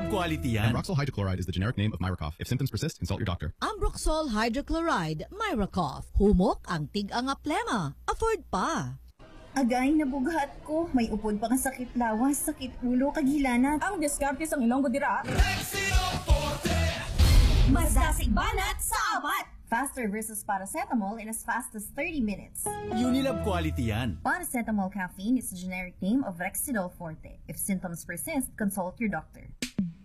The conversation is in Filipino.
Unilab quality yan. Ambroxol hydrochloride is the generic name of Myracough. If symptoms persist, consult your doctor. Ambroxol hydrochloride, Myracough. Humok ang tig-anga plema. Afford pa. Agay, nabughat ko. May upod pa kang sakit lawas, sakit ulo, kaghilanat. Ang diskarte sa ilonggo dira. Masdasig banat sa abat! Faster versus paracetamol in as fast as 30 minutes. Unilab quality yan. Paracetamol caffeine is the generic name of Rexidol Forte. If symptoms persist, consult your doctor.